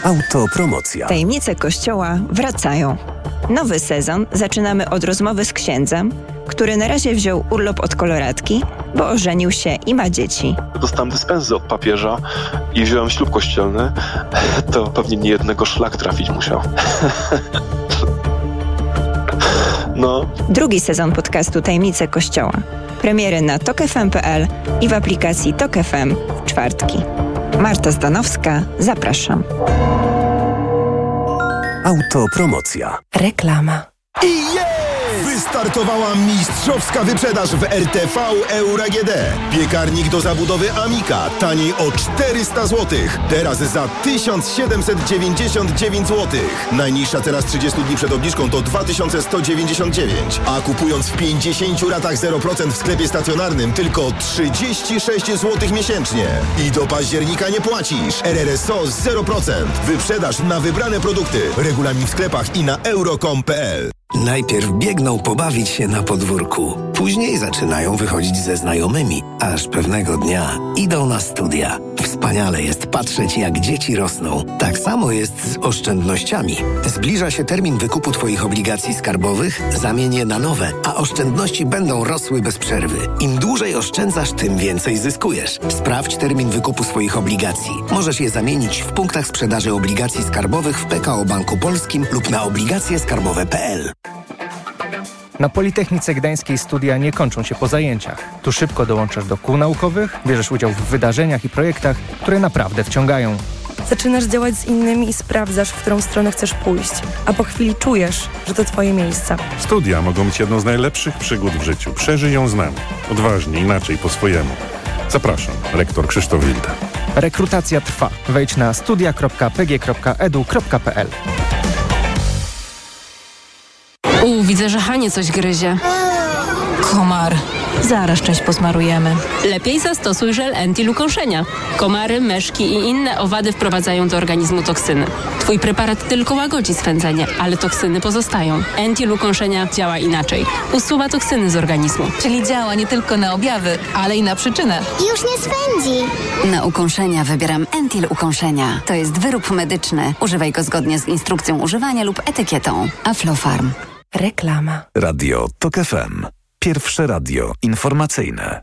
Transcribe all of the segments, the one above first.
Autopromocja. Tajemnice Kościoła wracają. Nowy sezon zaczynamy od rozmowy z księdzem, który na razie wziął urlop od koloratki, bo ożenił się i ma dzieci. Dostałem dyspensy od papieża i wziąłem ślub kościelny. To pewnie nie jednego szlak trafić musiał. No. Drugi sezon podcastu Tajemnice Kościoła. Premiery na tokfm.pl i w aplikacji Tok FM w czwartki. Marta Zdanowska, zapraszam. Autopromocja. Reklama. I wystartowała mistrzowska wyprzedaż w RTV Euro AGD. Piekarnik do zabudowy Amika taniej o 400 zł. Teraz za 1799 zł. Najniższa teraz 30 dni przed obniżką to 2199. A kupując w 50 ratach 0% w sklepie stacjonarnym tylko 36 zł miesięcznie. I do października nie płacisz. RRSO 0%. Wyprzedaż na wybrane produkty. Regulamin w sklepach i na euro.com.pl. Najpierw biegną pobawić się na podwórku. Później zaczynają wychodzić ze znajomymi, aż pewnego dnia idą na studia. Wspaniale jest patrzeć, jak dzieci rosną. Tak samo jest z oszczędnościami. Zbliża się termin wykupu Twoich obligacji skarbowych, zamień je na nowe, a oszczędności będą rosły bez przerwy. Im dłużej oszczędzasz, tym więcej zyskujesz. Sprawdź termin wykupu swoich obligacji. Możesz je zamienić w punktach sprzedaży obligacji skarbowych w PKO Banku Polskim lub na obligacjeskarbowe.pl. Na Politechnice Gdańskiej studia nie kończą się po zajęciach. Tu szybko dołączasz do kół naukowych, bierzesz udział w wydarzeniach i projektach, które naprawdę wciągają. Zaczynasz działać z innymi i sprawdzasz, w którą stronę chcesz pójść. A po chwili czujesz, że to Twoje miejsce. Studia mogą być jedną z najlepszych przygód w życiu. Przeżyj ją z nami. Odważnie, inaczej, po swojemu. Zapraszam, rektor Krzysztof Wilde. Rekrutacja trwa. Wejdź na studia.pg.edu.pl. Widzę, że Hanie coś gryzie. Komar. Zaraz część posmarujemy. Lepiej zastosuj żel Entil ukąszenia. Komary, myszki i inne owady wprowadzają do organizmu toksyny. Twój preparat tylko łagodzi swędzenie, ale toksyny pozostają. Entil ukąszenia działa inaczej. Usuwa toksyny z organizmu. Czyli działa nie tylko na objawy, ale i na przyczynę. Już nie swędzi. Na ukąszenia wybieram Entil ukąszenia. To jest wyrób medyczny. Używaj go zgodnie z instrukcją używania lub etykietą. Aflofarm. Reklama. Radio Tok FM. Pierwsze radio informacyjne.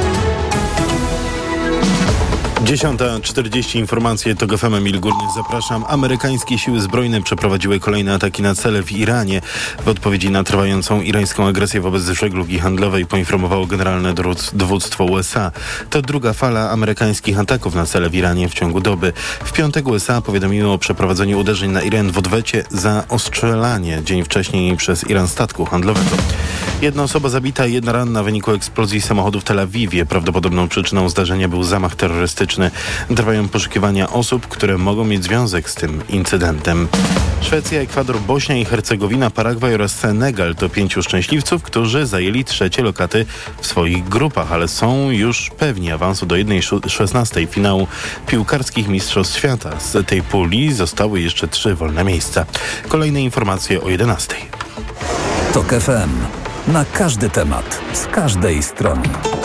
10:40 informacje TOK FM. Emil Górnik, zapraszam. Amerykańskie siły zbrojne przeprowadziły kolejne ataki na cele w Iranie. W odpowiedzi na trwającą irańską agresję wobec żeglugi handlowej poinformowało Generalne Dowództwo USA. To druga fala amerykańskich ataków na cele w Iranie w ciągu doby. W piątek USA powiadomiło o przeprowadzeniu uderzeń na Iran w odwecie za ostrzelanie dzień wcześniej przez Iran statku handlowego. Jedna osoba zabita i jedna ranna w wyniku eksplozji samochodu w Tel Awiwie. Prawdopodobną przyczyną zdarzenia był zamach terrorystyczny. Trwają poszukiwania osób, które mogą mieć związek z tym incydentem. Szwecja, Ekwador, Bośnia i Hercegowina, Paragwaj oraz Senegal to 5 szczęśliwców, którzy zajęli trzecie lokaty w swoich grupach, ale są już pewni awansu do 1/16 finału piłkarskich Mistrzostw Świata. Z tej puli zostały jeszcze 3 wolne miejsca. Kolejne informacje o 11:00. Tok FM. Na każdy temat, z każdej strony.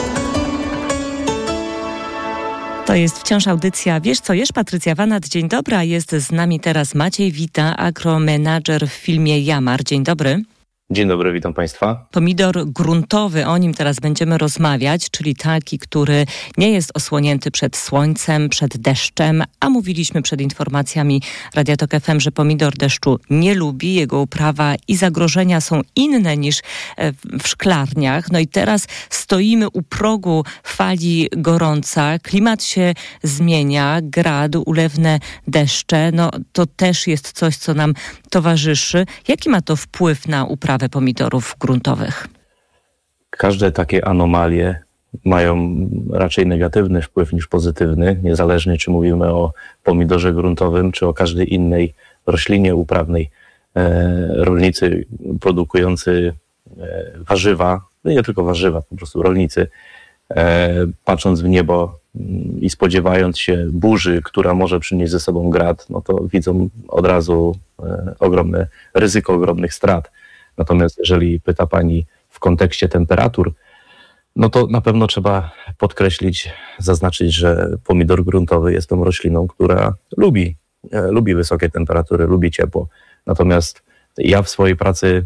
To jest wciąż audycja Wiesz co jesz? Patrycja Wanat, dzień dobry. A jest z nami teraz Maciej Wita, agromenadżer w filmie Jamar. Dzień dobry. Dzień dobry, witam Państwa. Pomidor gruntowy, o nim teraz będziemy rozmawiać, czyli taki, który nie jest osłonięty przed słońcem, przed deszczem, a mówiliśmy przed informacjami Radia Tok FM, że pomidor deszczu nie lubi, jego uprawa i zagrożenia są inne niż w szklarniach. No i teraz stoimy u progu fali gorąca, klimat się zmienia, grad, ulewne deszcze, no to też jest coś, co nam towarzyszy. Jaki ma to wpływ na uprawę pomidorów gruntowych? Każde takie anomalie mają raczej negatywny wpływ niż pozytywny, niezależnie czy mówimy o pomidorze gruntowym, czy o każdej innej roślinie uprawnej. Rolnicy produkujący warzywa, no nie tylko warzywa, po prostu rolnicy, patrząc w niebo i spodziewając się burzy, która może przynieść ze sobą grad, no to widzą od razu ogromne ryzyko ogromnych strat. Natomiast jeżeli pyta Pani w kontekście temperatur, no to na pewno trzeba podkreślić, zaznaczyć, że pomidor gruntowy jest tą rośliną, która lubi lubi wysokie temperatury, lubi ciepło. Natomiast ja w swojej pracy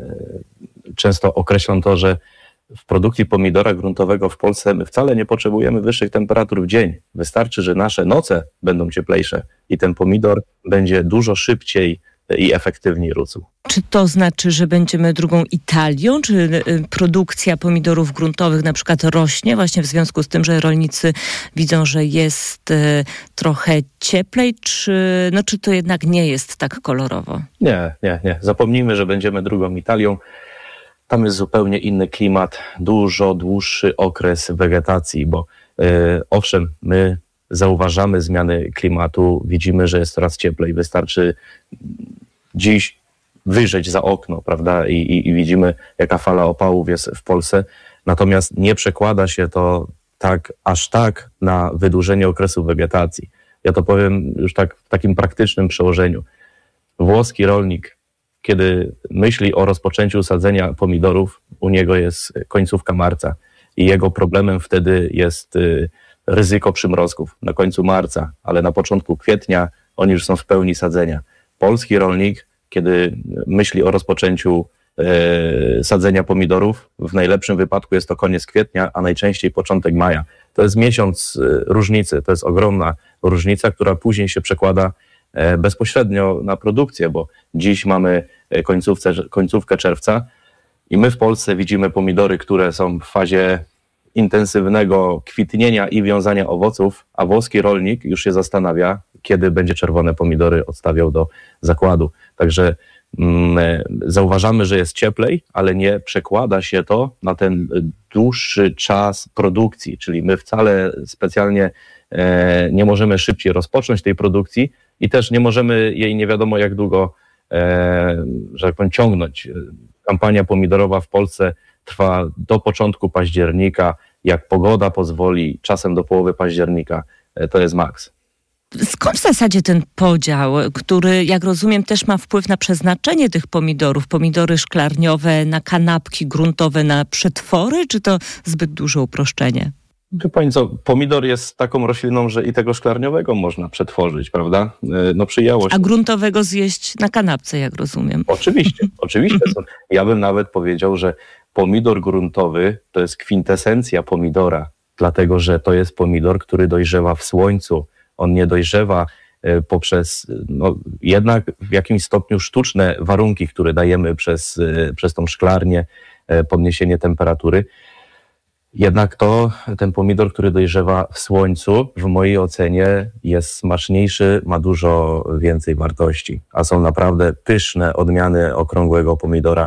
często określam to, że w produkcji pomidora gruntowego w Polsce my wcale nie potrzebujemy wyższych temperatur w dzień. Wystarczy, że nasze noce będą cieplejsze i ten pomidor będzie dużo szybciej i efektywniej rósł. Czy to znaczy, że będziemy drugą Italią? Czy produkcja pomidorów gruntowych na przykład rośnie właśnie w związku z tym, że rolnicy widzą, że jest trochę cieplej? Czy to jednak nie jest tak kolorowo? Nie. Zapomnijmy, że będziemy drugą Italią. Tam jest zupełnie inny klimat, dużo dłuższy okres wegetacji, bo owszem, my zauważamy zmiany klimatu, widzimy, że jest coraz cieplej. Wystarczy dziś wyjrzeć za okno, prawda, i widzimy, jaka fala opałów jest w Polsce. Natomiast nie przekłada się to aż tak na wydłużenie okresu wegetacji. Ja to powiem już tak w takim praktycznym przełożeniu. Włoski rolnik, kiedy myśli o rozpoczęciu sadzenia pomidorów, u niego jest końcówka marca i jego problemem wtedy jest ryzyko przymrozków na końcu marca, ale na początku kwietnia oni już są w pełni sadzenia. Polski rolnik, kiedy myśli o rozpoczęciu sadzenia pomidorów, w najlepszym wypadku jest to koniec kwietnia, a najczęściej początek maja. To jest miesiąc różnicy, to jest ogromna różnica, która później się przekłada bezpośrednio na produkcję, bo dziś mamy końcówkę czerwca i my w Polsce widzimy pomidory, które są w fazie intensywnego kwitnienia i wiązania owoców, a włoski rolnik już się zastanawia, kiedy będzie czerwone pomidory odstawiał do zakładu. Także zauważamy, że jest cieplej, ale nie przekłada się to na ten dłuższy czas produkcji, czyli my wcale specjalnie nie możemy szybciej rozpocząć tej produkcji i też nie możemy jej nie wiadomo jak długo, że tak powiem, ciągnąć. Kampania pomidorowa w Polsce trwa do początku października, jak pogoda pozwoli, czasem do połowy października, to jest maks. Skąd w zasadzie ten podział, który, jak rozumiem, też ma wpływ na przeznaczenie tych pomidorów? Pomidory szklarniowe na kanapki, gruntowe na przetwory, czy to zbyt duże uproszczenie? Wie pani co, pomidor jest taką rośliną, że i tego szklarniowego można przetworzyć, prawda? No przyjęło się. A gruntowego zjeść na kanapce, jak rozumiem. Oczywiście. Ja bym nawet powiedział, że pomidor gruntowy to jest kwintesencja pomidora, dlatego że to jest pomidor, który dojrzewa w słońcu. On nie dojrzewa poprzez jednak w jakimś stopniu sztuczne warunki, które dajemy przez tą szklarnię, podniesienie temperatury. Jednak ten pomidor, który dojrzewa w słońcu, w mojej ocenie jest smaczniejszy, ma dużo więcej wartości, a są naprawdę pyszne odmiany okrągłego pomidora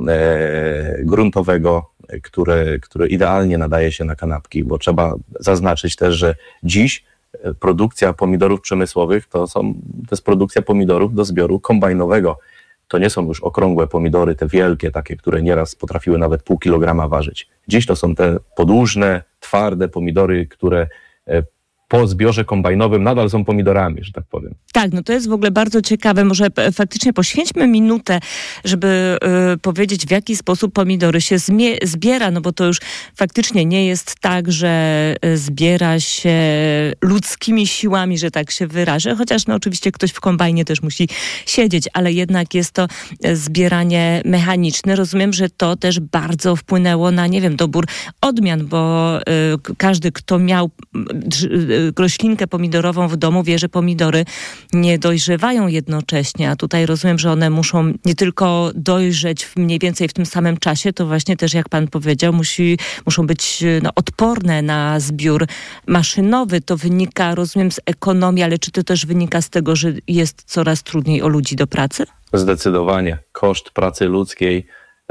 gruntowego, który idealnie nadaje się na kanapki, bo trzeba zaznaczyć też, że dziś produkcja pomidorów przemysłowych to jest produkcja pomidorów do zbioru kombajnowego. To nie są już okrągłe pomidory, te wielkie takie, które nieraz potrafiły nawet pół kilograma ważyć. Dziś to są te podłużne, twarde pomidory, które po zbiorze kombajnowym nadal są pomidorami, że tak powiem. Tak, no to jest w ogóle bardzo ciekawe. Może faktycznie poświęćmy minutę, żeby powiedzieć, w jaki sposób pomidory się zbiera, no bo to już faktycznie nie jest tak, że zbiera się ludzkimi siłami, że tak się wyrażę, chociaż no oczywiście ktoś w kombajnie też musi siedzieć, ale jednak jest to zbieranie mechaniczne. Rozumiem, że to też bardzo wpłynęło na, dobór odmian, bo każdy, kto miał roślinkę pomidorową w domu, wie, że pomidory nie dojrzewają jednocześnie, a tutaj rozumiem, że one muszą nie tylko dojrzeć mniej więcej w tym samym czasie, to właśnie też, jak pan powiedział, muszą być odporne na zbiór maszynowy. To wynika, rozumiem, z ekonomii, ale czy to też wynika z tego, że jest coraz trudniej o ludzi do pracy? Zdecydowanie. Koszt pracy ludzkiej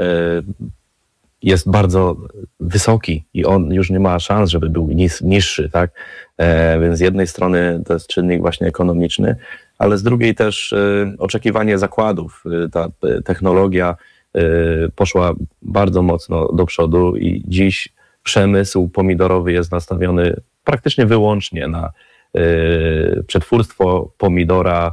jest bardzo wysoki i on już nie ma szans, żeby był niższy, tak? Więc z jednej strony to jest czynnik właśnie ekonomiczny, ale z drugiej też oczekiwanie zakładów. Ta technologia poszła bardzo mocno do przodu i dziś przemysł pomidorowy jest nastawiony praktycznie wyłącznie na przetwórstwo pomidora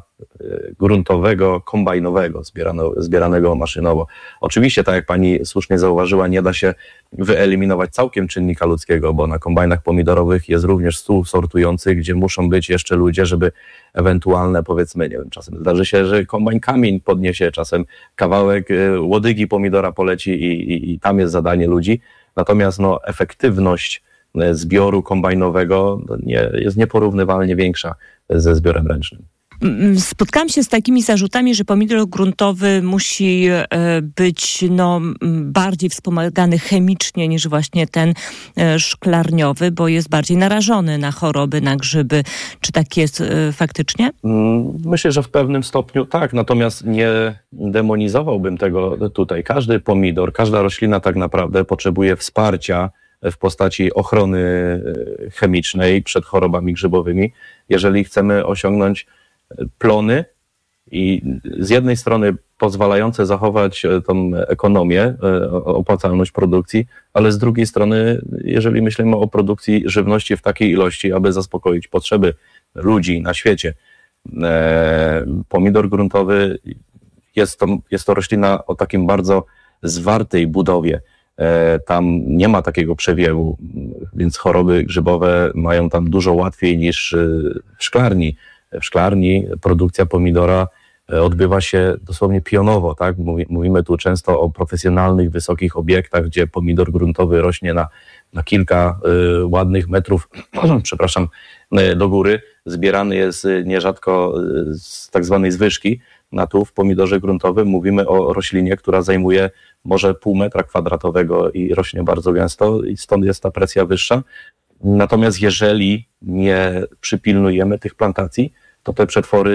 gruntowego, kombajnowego, zbieranego maszynowo. Oczywiście, tak jak pani słusznie zauważyła, nie da się wyeliminować całkiem czynnika ludzkiego, bo na kombajnach pomidorowych jest również stół sortujący, gdzie muszą być jeszcze ludzie, żeby ewentualne, powiedzmy, nie wiem, czasem zdarzy się, że kombajn kamień podniesie, czasem kawałek łodygi pomidora poleci i tam jest zadanie ludzi. Natomiast efektywność zbioru kombajnowego jest nieporównywalnie większa ze zbiorem ręcznym. Spotkałam się z takimi zarzutami, że pomidor gruntowy musi być bardziej wspomagany chemicznie niż właśnie ten szklarniowy, bo jest bardziej narażony na choroby, na grzyby. Czy tak jest faktycznie? Myślę, że w pewnym stopniu tak, natomiast nie demonizowałbym tego tutaj. Każdy pomidor, każda roślina tak naprawdę potrzebuje wsparcia w postaci ochrony chemicznej przed chorobami grzybowymi. Jeżeli chcemy osiągnąć plony i z jednej strony pozwalające zachować tą ekonomię, opłacalność produkcji, ale z drugiej strony, jeżeli myślimy o produkcji żywności w takiej ilości, aby zaspokoić potrzeby ludzi na świecie, pomidor gruntowy jest to roślina o takim bardzo zwartej budowie. Tam nie ma takiego przewiewu, więc choroby grzybowe mają tam dużo łatwiej niż w szklarni. W szklarni produkcja pomidora odbywa się dosłownie pionowo, tak? Mówimy tu często o profesjonalnych, wysokich obiektach, gdzie pomidor gruntowy rośnie na kilka ładnych metrów, do góry. Zbierany jest nierzadko z tak zwanej zwyżki. W pomidorze gruntowym mówimy o roślinie, która zajmuje może pół metra kwadratowego i rośnie bardzo gęsto i stąd jest ta presja wyższa. Natomiast jeżeli nie przypilnujemy tych plantacji, to te przetwory